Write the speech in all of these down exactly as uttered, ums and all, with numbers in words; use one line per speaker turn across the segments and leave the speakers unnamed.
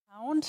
Und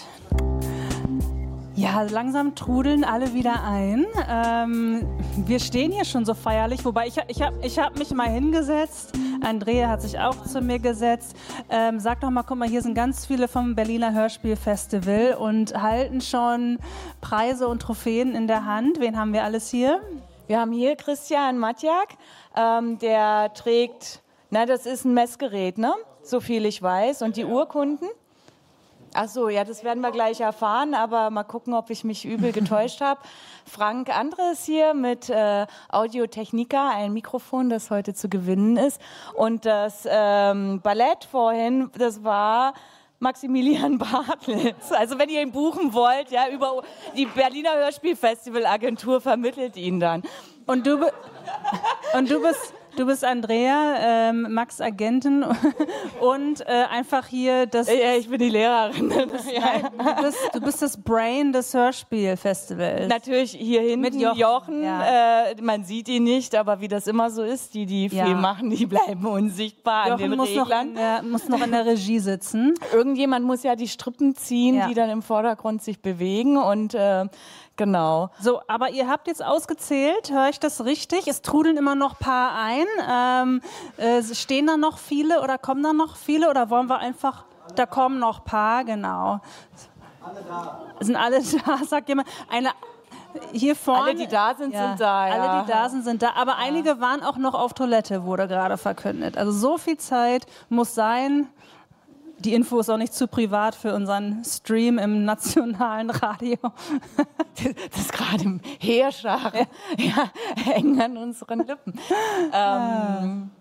ja, langsam trudeln alle wieder ein. Ähm, wir stehen hier schon so feierlich, wobei ich, ich habe ich hab mich mal hingesetzt. Andrea hat sich auch zu mir gesetzt. Ähm, sag doch mal, guck mal, hier sind ganz viele vom Berliner Hörspielfestival und halten schon Preise und Trophäen in der Hand. Wen haben wir alles hier?
Wir haben hier Christian Matjak, ähm, der trägt, na, das ist ein Messgerät, ne? So viel ich weiß. Und die Urkunden? Ach so, ja, das werden wir gleich erfahren, aber mal gucken, ob ich mich übel getäuscht habe. Frank Andres hier mit äh, Audio-Technica, ein Mikrofon, das heute zu gewinnen ist. Und das ähm, Ballett vorhin, das war Maximilian Bartels. Also wenn ihr ihn buchen wollt, ja, über die Berliner Hörspielfestival-Agentur vermittelt ihn dann.
Und du, be- und du bist... Du bist Andrea, ähm, Max Agentin und äh, einfach hier das...
Ja, ich bin die Lehrerin.
Du bist, nein, du bist, du bist das Brain des Hörspielfestivals.
Natürlich hier hinten
mit Jochen.
Jochen
Ja.
Äh, man sieht ihn nicht, aber wie das immer so ist, die, die
Ja.
viel machen, die bleiben unsichtbar
Jochen
an den
muss noch,
Reglern.
in der, muss noch in der Regie sitzen.
Irgendjemand muss ja die Strippen ziehen,
Ja.
die dann im Vordergrund sich bewegen und äh, genau.
So, aber ihr habt jetzt ausgezählt, höre ich das richtig? Es trudeln immer noch ein paar ein. Ähm, äh, stehen da noch viele oder kommen da noch viele oder wollen wir einfach, da kommen noch ein paar, genau. Alle da. Sind alle da, sagt jemand. Eine, hier vorne.
Alle, die da sind,
ja,
sind da, ja.
Alle, die da sind, sind da. Aber ja. Einige waren auch noch auf Toilette, wurde gerade verkündet. Also so viel Zeit muss sein. Die Info ist auch nicht zu privat für unseren Stream im nationalen Radio.
Das ist gerade im Heerscharen. Ja, hängen an unseren Lippen. Ähm.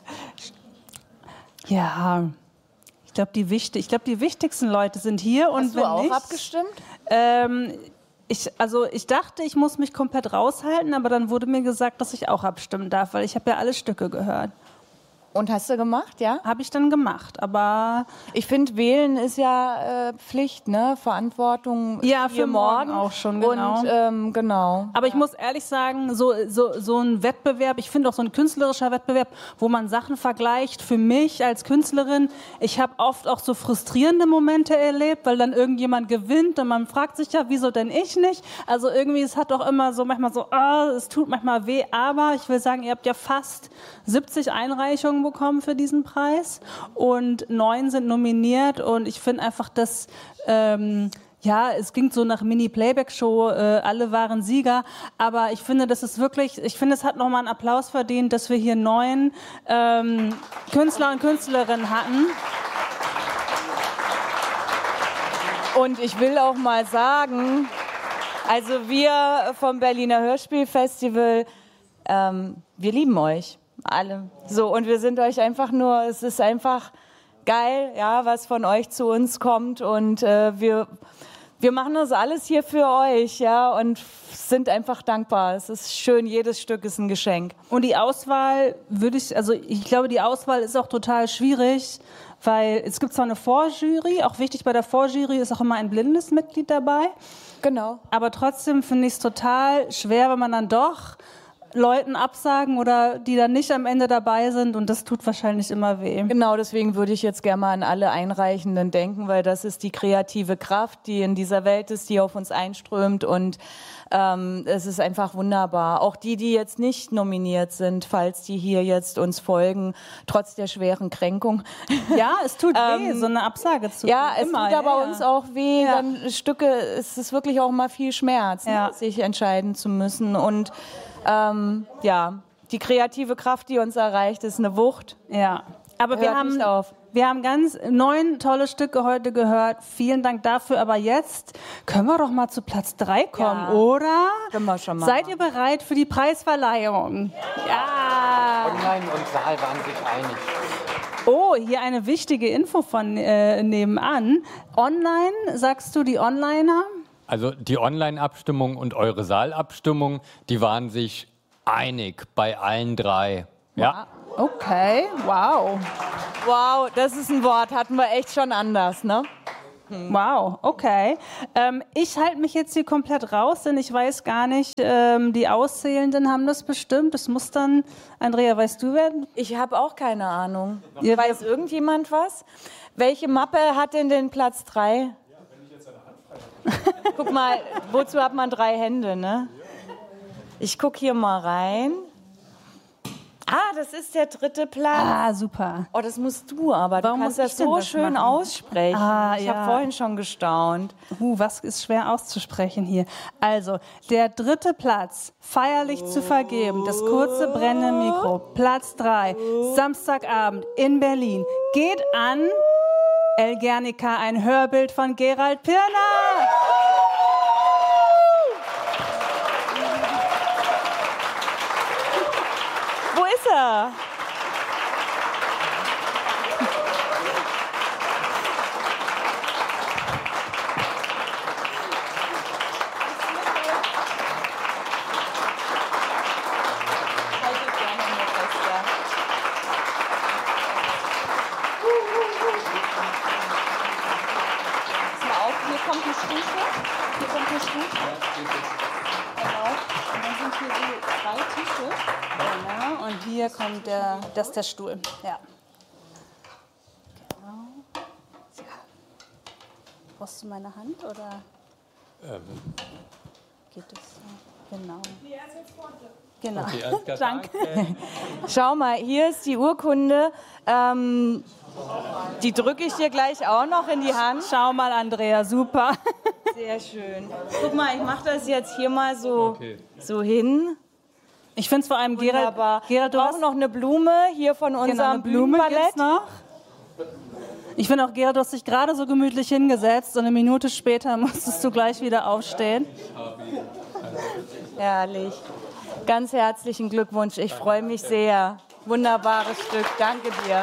Ja, ich glaube, die, wichtig, ich glaub, die wichtigsten Leute sind hier.
Hast
und
du
wenn
auch
nicht,
abgestimmt?
Ähm, ich, also ich dachte, ich muss mich komplett raushalten, aber dann wurde mir gesagt, dass ich auch abstimmen darf, weil ich habe ja alle Stücke gehört.
Und hast du gemacht, ja?
Habe ich dann gemacht, aber...
Ich finde, wählen ist ja äh, Pflicht, ne? Verantwortung
ja, für morgen auch schon, genau.
Und, ähm, genau.
Aber ich muss ehrlich sagen, so, so, so ein Wettbewerb, ich finde auch so ein künstlerischer Wettbewerb, wo man Sachen vergleicht, für mich als Künstlerin, ich habe oft auch so frustrierende Momente erlebt, weil dann irgendjemand gewinnt und man fragt sich ja, wieso denn ich nicht? Also irgendwie, es hat doch immer so manchmal so, ah, es tut manchmal weh, aber ich will sagen, ihr habt ja fast siebzig Einreichungen bekommen für diesen Preis und neun sind nominiert und ich finde einfach, dass ähm, ja, es ging so nach Mini-Playback-Show, äh, alle waren Sieger, aber ich finde, das ist wirklich, ich finde, es hat nochmal einen Applaus verdient, dass wir hier neun ähm, Künstler und Künstlerinnen hatten.
Und ich will auch mal sagen, also wir vom Berliner Hörspielfestival, ähm, wir lieben euch. Alle. So, und wir sind euch einfach nur, es ist einfach geil, ja, was von euch zu uns kommt und äh, wir, wir machen das alles hier für euch, ja, und sind einfach dankbar. Es ist schön, jedes Stück ist ein Geschenk.
Und die Auswahl würde ich, also ich glaube, die Auswahl ist auch total schwierig, weil es gibt zwar eine Vorjury, auch wichtig bei der Vorjury ist auch immer ein blindes Mitglied dabei.
Genau.
Aber trotzdem finde ich es total schwer, wenn man dann doch Leuten absagen oder die dann nicht am Ende dabei sind und das tut wahrscheinlich immer weh.
Genau, deswegen würde ich jetzt gerne mal an alle Einreichenden denken, weil das ist die kreative Kraft, die in dieser Welt ist, die auf uns einströmt und ähm, es ist einfach wunderbar. Auch die, die jetzt nicht nominiert sind, falls die hier jetzt uns folgen, trotz der schweren Kränkung.
Ja, es tut weh,
ähm,
so eine Absage zu
Ja, es
immer,
tut aber
ja,
uns auch weh,
ja.
dann Stücke, es ist wirklich auch mal viel Schmerz,
ja.
ne, sich entscheiden zu müssen und Ähm, ja, die kreative Kraft, die uns erreicht, ist eine Wucht.
Ja, aber
Hört
wir haben,
nicht auf.
wir haben ganz neun tolle Stücke heute gehört. Vielen Dank dafür. Aber jetzt können wir doch mal zu Platz drei kommen,
Ja.
oder?
Können wir schon mal.
Seid ihr bereit für die Preisverleihung? Ja.
Online und Saal waren sich einig.
Oh, hier eine wichtige Info von äh, nebenan. Online, sagst du die Onliner?
Also die Online-Abstimmung und eure Saalabstimmung, die waren sich einig bei allen drei. Ja.
Okay, wow.
Wow, das ist ein Wort, hatten wir echt schon anders, ne?
Wow, okay. Ähm, ich halte mich jetzt hier komplett raus, denn ich weiß gar nicht, ähm, die Auszählenden haben das bestimmt. Das muss dann, Andrea, weißt du wer?
Ich habe auch keine Ahnung.
Ihr
Weiß irgendjemand was? Welche Mappe hat denn den Platz drei? Guck mal, wozu hat man drei Hände, ne? Ich guck hier mal rein. Ah, das ist der dritte Platz.
Ah, super.
Oh, das musst du aber.
Warum
du kannst
muss
das
ich denn
so
das
schön
machen?
aussprechen.
Ah,
ich
ja.
habe vorhin schon gestaunt.
Uh, was ist schwer auszusprechen hier? Also, der dritte Platz, feierlich zu vergeben, das kurze brennende Mikro, Platz drei, Samstagabend in Berlin, geht an El Guernica, ein Hörbild von Gerald Pirner.
Wo ist er? Hier kommt eine Stufe. Hier kommt eine Stufe. Genau. Und dann sind hier so zwei Tische.
Genau, und hier kommt der, das ist der Stuhl. Ja. Genau. Ja. Brauchst du meine Hand oder
Ähm.
geht es so? Genau. Genau.
Okay, alles klar,
Danke.
Schau mal, hier ist die Urkunde. Ähm, die drücke ich dir gleich auch noch in die Hand.
Schau mal, Andrea, super.
Sehr schön. Guck mal, ich mache das jetzt hier mal so,
Okay.
so hin.
Ich finde es vor allem, Gerald,
Wunderbar.
Gerald, du
Wir
hast
brauchen noch eine Blume hier von unserem
genau, eine Blume
Blumenballett.
gibt's noch. Ich finde auch, Gerald, du hast dich gerade so gemütlich hingesetzt und eine Minute später musstest du gleich wieder aufstehen.
Herrlich. Ganz herzlichen Glückwunsch. Ich freue mich sehr. Wunderbares Stück. Danke dir.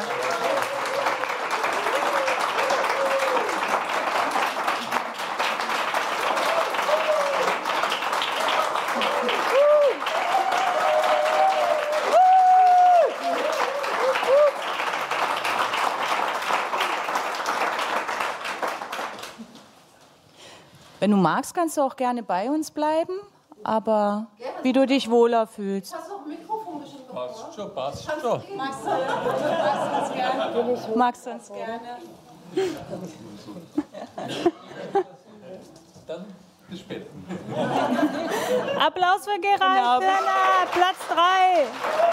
Wenn du magst, kannst du auch gerne bei uns bleiben, aber wie du dich wohler fühlst.
Hast du auch ein Mikrofon bestimmt noch?
Passt schon, passt schon.
Magst du, magst du uns gerne? Magst du uns gerne?
Dann bis später.
Applaus für Gerald
Genau.
Pirner, Platz drei.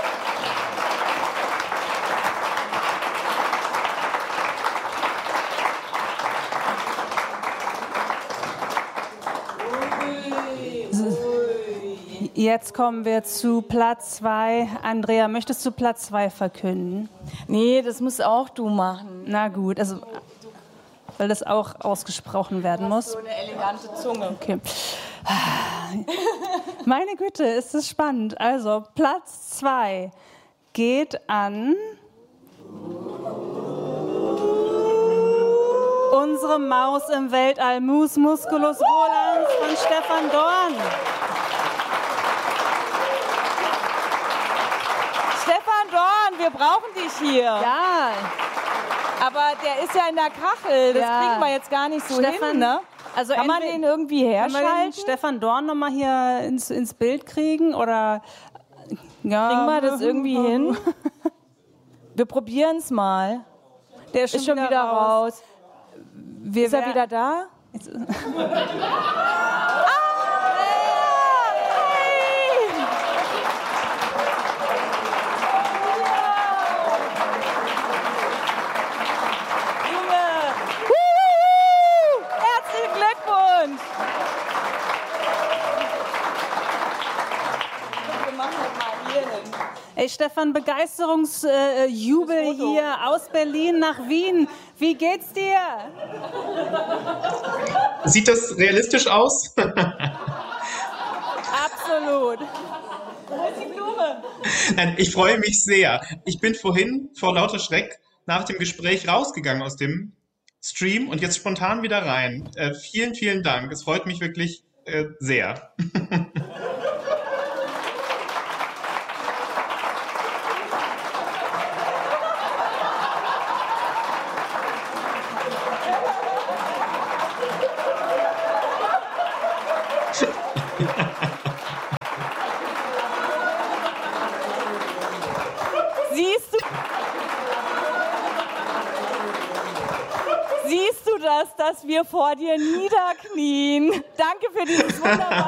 Jetzt kommen wir zu Platz zwei. Andrea, möchtest du Platz zwei verkünden?
Nee, das musst auch du machen.
Na gut, also, weil das auch ausgesprochen werden muss.
So eine elegante Zunge.
Okay. Meine Güte, ist das spannend. Also, Platz zwei geht an unsere Maus im Weltall, Mus Musculus Rolands von Stefan Dorn.
Stefan Dorn, wir brauchen dich hier.
Ja,
Aber der ist ja in der Kachel. Das
Ja.
kriegen wir jetzt gar nicht so
Stefan,
hin, ne?
also
Kann man
entweder-
den irgendwie
können wir den
herschalten?
Stefan Dorn nochmal hier ins, ins Bild kriegen? Oder ja,
Kriegen wir das irgendwie hin? Wir probieren es mal.
Der ist
Ist schon wieder raus.
Wir
Ist er
wär-
wieder da? Herzlichen Glückwunsch! Wir machen das mal hier hin.
Ey, Stefan, Begeisterungsjubel äh, Jubel hier aus Berlin nach Wien. Wie geht's dir?
Sieht das realistisch aus?
Absolut.
Wo ist die Blume?
Nein, ich freue mich sehr. Ich bin vorhin vor lauter Schreck nach dem Gespräch rausgegangen aus dem Stream und jetzt spontan wieder rein. Äh, vielen, vielen Dank. Es freut mich wirklich äh, sehr.
Siehst du? Siehst du das, dass wir vor dir niederknien. Danke für dieses wunderbare